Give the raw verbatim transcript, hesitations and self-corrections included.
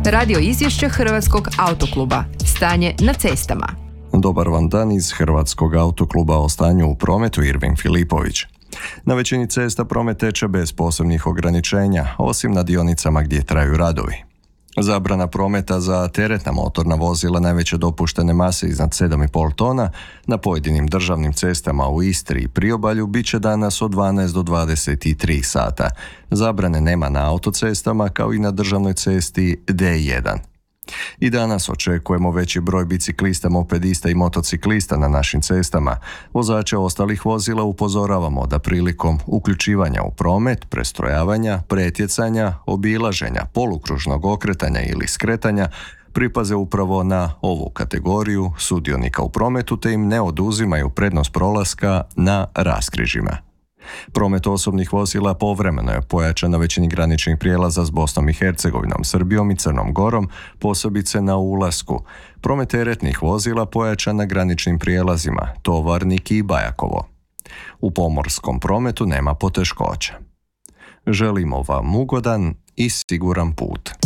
Radio izvješće Hrvatskog autokluba. Stanje na cestama. Dobar vam dan iz Hrvatskog autokluba o stanju u prometu, Irvin Filipović. Na većini cesta promet teče bez posebnih ograničenja, osim na dionicama gdje traju radovi. Zabrana prometa za teretna motorna vozila najveće dopuštene mase iznad sedam i pol tona na pojedinim državnim cestama u Istri i Priobalju bit će danas od dvanaest do dvadeset tri sata. Zabrane nema na autocestama kao i na državnoj cesti D jedan. I danas očekujemo veći broj biciklista, mopedista i motociklista na našim cestama. Vozače ostalih vozila upozoravamo da prilikom uključivanja u promet, prestrojavanja, pretjecanja, obilaženja, polukružnog okretanja ili skretanja pripaze upravo na ovu kategoriju sudionika u prometu te im ne oduzimaju prednost prolaska na raskrižjima. Promet osobnih vozila povremeno je pojačan na većini graničnih prijelaza s Bosnom i Hercegovinom, Srbijom i Crnom Gorom, posebice na ulasku. Promet teretnih vozila pojačan na graničnim prijelazima, Tovarnik i Bajakovo. U pomorskom prometu nema poteškoća. Želimo vam ugodan i siguran put.